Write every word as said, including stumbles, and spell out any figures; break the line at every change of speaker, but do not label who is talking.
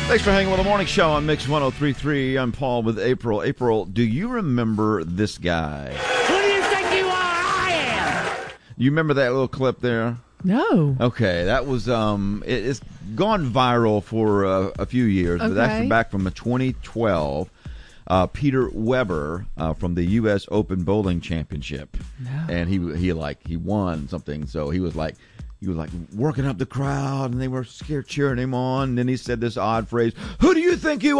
Thanks for hanging with the morning show on Mix one oh three point three. I'm Paul with April. April, do you remember this guy?
Who do you think you are? I am.
You remember that little clip there?
No.
Okay, that was um, it, it's gone viral for uh, a few years, but
Okay.
actually back from twenty twelve. Uh, Peter Weber uh, from the U S Open Bowling Championship,
No.
and he he like he won something, so he was like he was like working up the crowd, and they were scared cheering him on. And then he said this odd phrase: "Who do you think you